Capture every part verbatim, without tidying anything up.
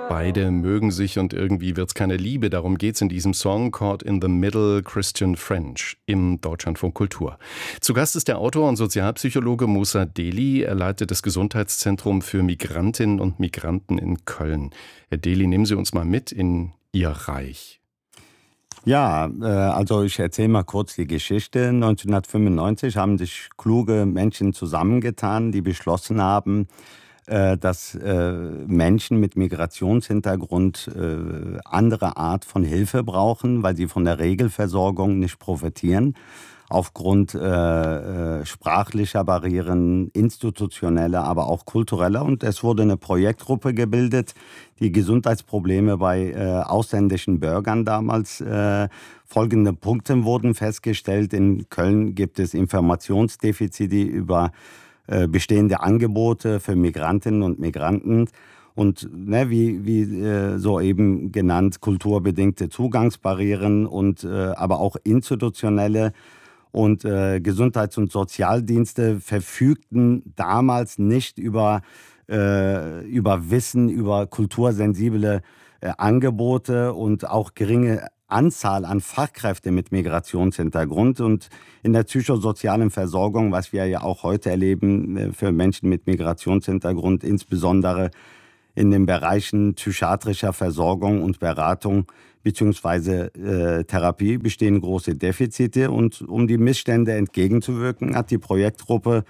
Beide mögen sich und irgendwie wird's keine Liebe. Darum geht's in diesem Song Caught in the Middle, Christian French im Deutschlandfunk Kultur. Zu Gast ist der Autor und Sozialpsychologe Musa Deli. Er leitet das Gesundheitszentrum für Migrantinnen und Migranten in Köln. Herr Deli, nehmen Sie uns mal mit in Ihr Reich. Ja, äh, also ich erzähle mal kurz die Geschichte. neunzehnhundertfünfundneunzig haben sich kluge Menschen zusammengetan, die beschlossen haben, dass äh, Menschen mit Migrationshintergrund äh, andere Art von Hilfe brauchen, weil sie von der Regelversorgung nicht profitieren, aufgrund äh, äh, sprachlicher Barrieren, institutioneller, aber auch kultureller. Und es wurde eine Projektgruppe gebildet, die Gesundheitsprobleme bei äh, ausländischen Bürgern damals, äh, folgende Punkte wurden festgestellt. In Köln gibt es Informationsdefizite über bestehende Angebote für Migrantinnen und Migranten und ne, wie, wie äh, soeben genannt, kulturbedingte Zugangsbarrieren und äh, aber auch institutionelle und äh, Gesundheits- und Sozialdienste verfügten damals nicht über, äh, über Wissen, über kultursensible äh, Angebote und auch geringe Anzahl an Fachkräfte mit Migrationshintergrund. Und in der psychosozialen Versorgung, was wir ja auch heute erleben für Menschen mit Migrationshintergrund, insbesondere in den Bereichen psychiatrischer Versorgung und Beratung bzw. Äh, Therapie, bestehen große Defizite. Und um die Missstände entgegenzuwirken, hat die Projektgruppe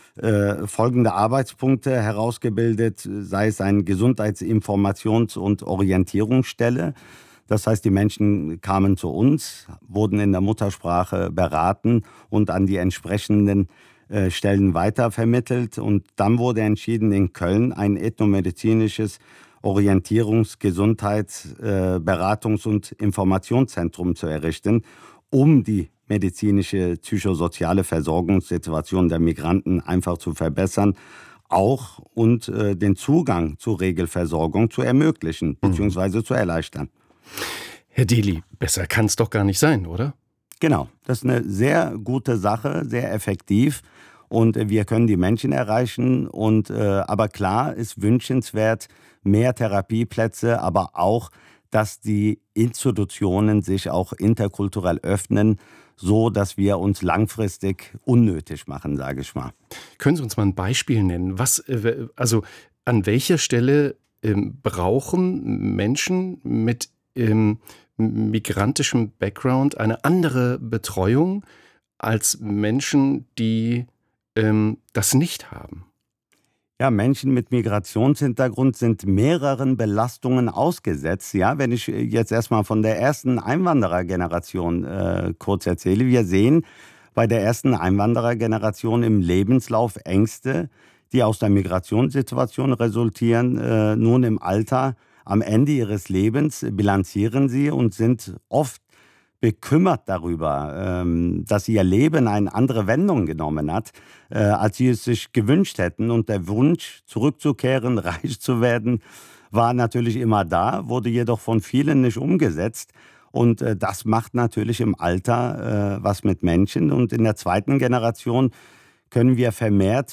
äh, folgende Arbeitspunkte herausgebildet, sei es eine Gesundheitsinformations- und Orientierungsstelle. Das heißt, die Menschen kamen zu uns, wurden in der Muttersprache beraten und an die entsprechenden äh, Stellen weitervermittelt. Und dann wurde entschieden, in Köln ein ethnomedizinisches Orientierungs-, Gesundheits-, äh, Beratungs- und Informationszentrum zu errichten, um die medizinische, psychosoziale Versorgungssituation der Migranten einfach zu verbessern, auch und äh, den Zugang zur Regelversorgung zu ermöglichen bzw. Mhm. zu erleichtern. Herr Deli, besser kann es doch gar nicht sein, oder? Genau, das ist eine sehr gute Sache, sehr effektiv und wir können die Menschen erreichen. Und, äh, aber klar ist wünschenswert mehr Therapieplätze, aber auch, dass die Institutionen sich auch interkulturell öffnen, so dass wir uns langfristig unnötig machen, sage ich mal. Können Sie uns mal ein Beispiel nennen? Was, also an welcher Stelle ähm, brauchen Menschen mit im migrantischem Background eine andere Betreuung als Menschen, die ähm, das nicht haben? Ja, Menschen mit Migrationshintergrund sind mehreren Belastungen ausgesetzt. Ja, wenn ich jetzt erstmal von der ersten Einwanderergeneration äh, kurz erzähle. Wir sehen bei der ersten Einwanderergeneration im Lebenslauf Ängste, die aus der Migrationssituation resultieren, äh, nun im Alter. Am Ende ihres Lebens bilanzieren sie und sind oft bekümmert darüber, dass ihr Leben eine andere Wendung genommen hat, als sie es sich gewünscht hätten. Und der Wunsch, zurückzukehren, reich zu werden, war natürlich immer da, wurde jedoch von vielen nicht umgesetzt. Und das macht natürlich im Alter was mit Menschen. Und in der zweiten Generation können wir vermehrt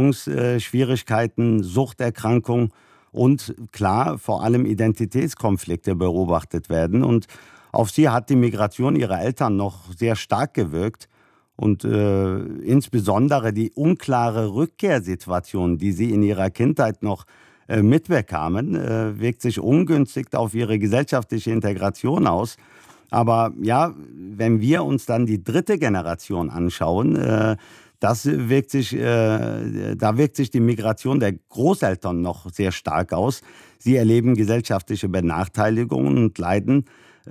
Beziehungsschwierigkeiten, Suchterkrankungen und klar, vor allem Identitätskonflikte beobachtet werden. Und auf sie hat die Migration ihrer Eltern noch sehr stark gewirkt. Und äh, insbesondere die unklare Rückkehrsituation, die sie in ihrer Kindheit noch äh, mitbekamen, äh, wirkt sich ungünstig auf ihre gesellschaftliche Integration aus. Aber ja, wenn wir uns dann die dritte Generation anschauen, äh, Das wirkt sich, äh, da wirkt sich die Migration der Großeltern noch sehr stark aus. Sie erleben gesellschaftliche Benachteiligungen und leiden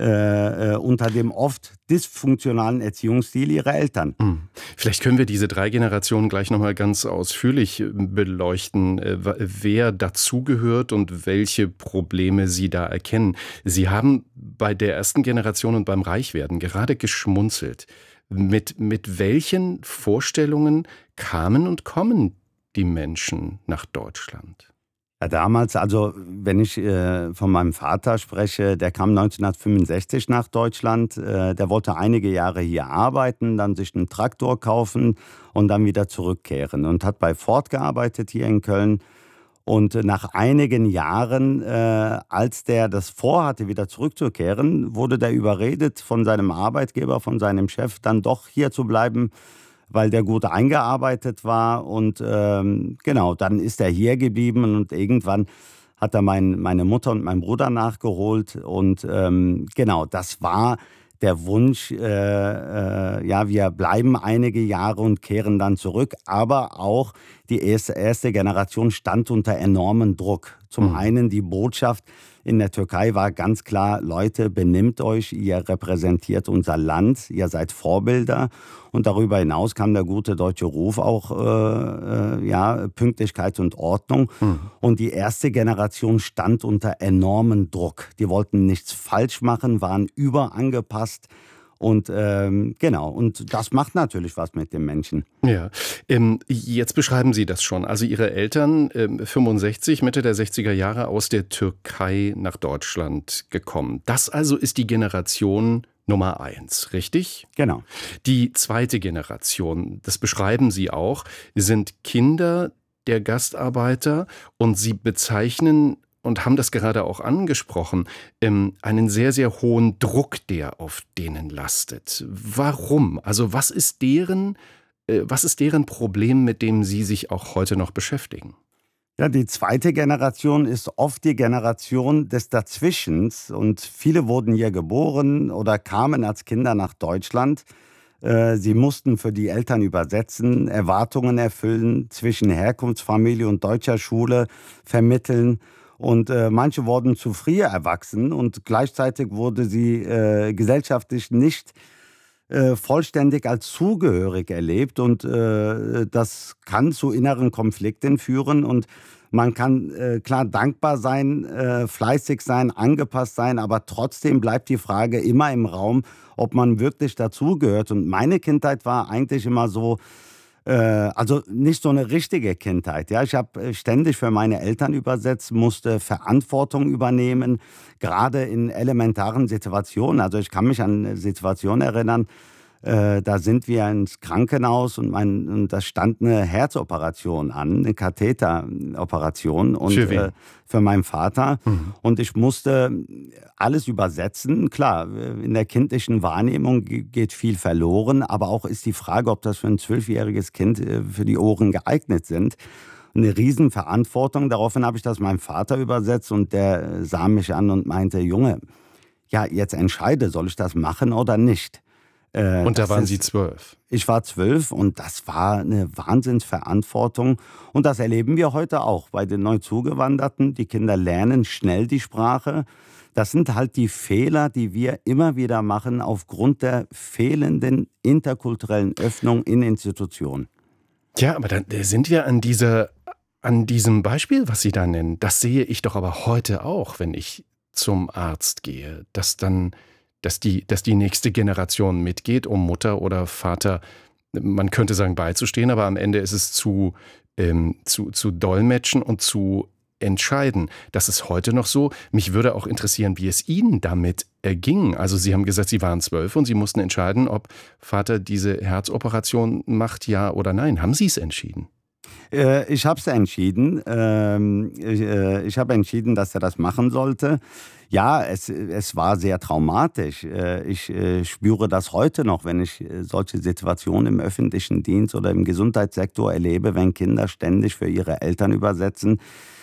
äh, unter dem oft dysfunktionalen Erziehungsstil ihrer Eltern. Vielleicht können wir diese drei Generationen gleich nochmal ganz ausführlich beleuchten, wer dazugehört und welche Probleme Sie da erkennen. Sie haben bei der ersten Generation und beim Reichwerden gerade geschmunzelt. Mit, mit welchen Vorstellungen kamen und kommen die Menschen nach Deutschland? Ja, damals, also wenn ich äh, von meinem Vater spreche, der kam neunzehnhundertfünfundsechzig nach Deutschland. Äh, der wollte einige Jahre hier arbeiten, dann sich einen Traktor kaufen und dann wieder zurückkehren. Und hat bei Ford gearbeitet hier in Köln. Und nach einigen Jahren, äh, als der das vorhatte, wieder zurückzukehren, wurde der überredet von seinem Arbeitgeber, von seinem Chef, dann doch hier zu bleiben, weil der gut eingearbeitet war. Und ähm, genau, dann ist er hier geblieben und irgendwann hat er mein, meine Mutter und meinen Bruder nachgeholt. Und ähm, genau, das war der Wunsch, äh, äh, ja, wir bleiben einige Jahre und kehren dann zurück. Aber auch die erste, erste Generation stand unter enormem Druck. Zum Mhm. einen die Botschaft in der Türkei war ganz klar, Leute, benimmt euch, ihr repräsentiert unser Land, ihr seid Vorbilder. Und darüber hinaus kam der gute deutsche Ruf auch, äh, äh, ja, Pünktlichkeit und Ordnung. Mhm. Und die erste Generation stand unter enormem Druck. Die wollten nichts falsch machen, waren überangepasst. Und ähm, genau, und das macht natürlich was mit dem Menschen. Ja, ähm, jetzt beschreiben Sie das schon. Also Ihre Eltern, ähm, fünfundsechzig, Mitte der sechziger Jahre aus der Türkei nach Deutschland gekommen. Das also ist die Generation Nummer eins, richtig? Genau. Die zweite Generation, das beschreiben Sie auch, sind Kinder der Gastarbeiter und Sie bezeichnen und haben das gerade auch angesprochen, ähm, einen sehr, sehr hohen Druck, der auf denen lastet. Warum? Also was ist deren, äh, was ist deren Problem, mit dem Sie sich auch heute noch beschäftigen? Ja, die zweite Generation ist oft die Generation des Dazwischens und viele wurden hier geboren oder kamen als Kinder nach Deutschland. Äh, Sie mussten für die Eltern übersetzen, Erwartungen erfüllen, zwischen Herkunftsfamilie und deutscher Schule vermitteln. Und äh, manche wurden zu früh erwachsen und gleichzeitig wurde sie äh, gesellschaftlich nicht äh, vollständig als zugehörig erlebt. Und äh, das kann zu inneren Konflikten führen. Und man kann äh, klar dankbar sein, äh, fleißig sein, angepasst sein, aber trotzdem bleibt die Frage immer im Raum, ob man wirklich dazugehört. Und meine Kindheit war eigentlich immer so, äh, also nicht so eine richtige Kindheit. Ja, ich habe ständig für meine Eltern übersetzt, musste Verantwortung übernehmen, gerade in elementaren Situationen. Also ich kann mich an eine Situation erinnern, äh, da sind wir ins Krankenhaus und, mein, und da stand eine Herzoperation an, eine Katheteroperation und Für wen? äh, für meinen Vater. Mhm. Und ich musste alles übersetzen. Klar, in der kindlichen Wahrnehmung ge- geht viel verloren, aber auch ist die Frage, ob das für ein zwölfjähriges Kind äh, für die Ohren geeignet sind. Eine Riesenverantwortung. Daraufhin habe ich das meinem Vater übersetzt und der äh, sah mich an und meinte, Junge, ja, jetzt entscheide, soll ich das machen oder nicht? Äh, Und da das waren ist, Sie zwölf. Ich war zwölf und das war eine Wahnsinnsverantwortung. Und das erleben wir heute auch bei den Neuzugewanderten. Die Kinder lernen schnell die Sprache. Das sind halt die Fehler, die wir immer wieder machen aufgrund der fehlenden interkulturellen Öffnung in Institutionen. Ja, aber dann sind wir an dieser, an diesem Beispiel, was Sie da nennen. Das sehe ich doch aber heute auch, wenn ich zum Arzt gehe, dass dann, dass die, dass die nächste Generation mitgeht, um Mutter oder Vater, man könnte sagen, beizustehen, aber am Ende ist es zu, ähm, zu, zu dolmetschen und zu entscheiden. Das ist heute noch so. Mich würde auch interessieren, wie es Ihnen damit erging. Also Sie haben gesagt, Sie waren zwölf und Sie mussten entscheiden, ob Vater diese Herzoperation macht, ja oder nein. Haben Sie es entschieden? Äh, ich habe es entschieden. Ähm, ich äh, ich habe entschieden, dass er das machen sollte. Ja, es, es war sehr traumatisch. Äh, ich äh, spüre das heute noch, wenn ich äh, solche Situationen im öffentlichen Dienst oder im Gesundheitssektor erlebe, wenn Kinder ständig für ihre Eltern übersetzen.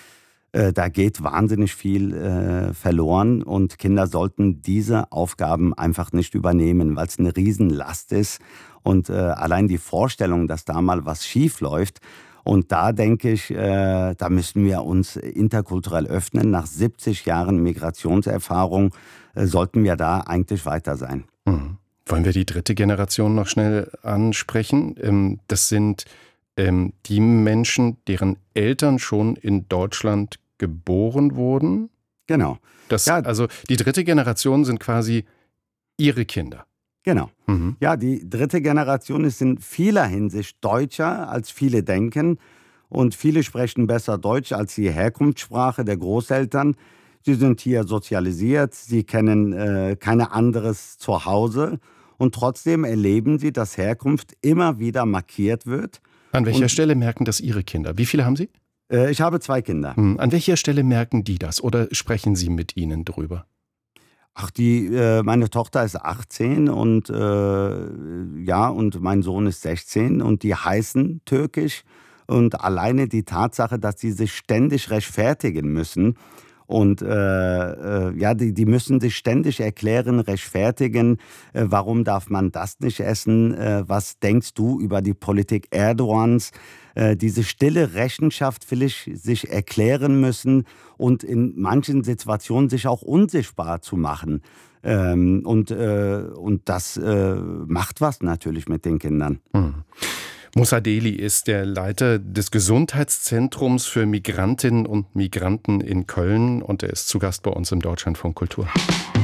Äh, da geht wahnsinnig viel äh, verloren und Kinder sollten diese Aufgaben einfach nicht übernehmen, weil es eine Riesenlast ist. Und äh, allein die Vorstellung, dass da mal was schief läuft, und da denke ich, äh, da müssen wir uns interkulturell öffnen. Nach siebzig Jahren Migrationserfahrung äh, sollten wir da eigentlich weiter sein. Mhm. Wollen wir die dritte Generation noch schnell ansprechen? Ähm, das sind ähm, die Menschen, deren Eltern schon in Deutschland geboren wurden. Genau. Das, Ja, also die dritte Generation sind quasi Ihre Kinder. genau. Mhm. Ja, die dritte Generation ist in vieler Hinsicht deutscher, als viele denken. Und viele sprechen besser Deutsch als die Herkunftssprache der Großeltern. Sie sind hier sozialisiert, sie kennen äh, kein anderes Zuhause. Und trotzdem erleben sie, dass Herkunft immer wieder markiert wird. An welcher Und Stelle merken das Ihre Kinder? Wie viele haben Sie? Äh, ich habe zwei Kinder. Hm. An welcher Stelle merken die das oder sprechen Sie mit ihnen drüber? Ach, die, äh, meine Tochter ist achtzehn und äh, ja, und mein Sohn ist sechzehn und die heißen Türkisch. Und alleine die Tatsache, dass sie sich ständig rechtfertigen müssen und äh, äh, ja, die, die müssen sich ständig erklären, rechtfertigen, äh, warum darf man das nicht essen, äh, was denkst du über die Politik Erdogans, äh, diese stille Rechenschaft vielleicht sich erklären müssen und in manchen Situationen sich auch unsichtbar zu machen. Ähm, und, äh, und das äh, macht was natürlich mit den Kindern. Hm. Musa Deli ist der Leiter des Gesundheitszentrums für Migrantinnen und Migranten in Köln und er ist zu Gast bei uns im Deutschlandfunk Kultur.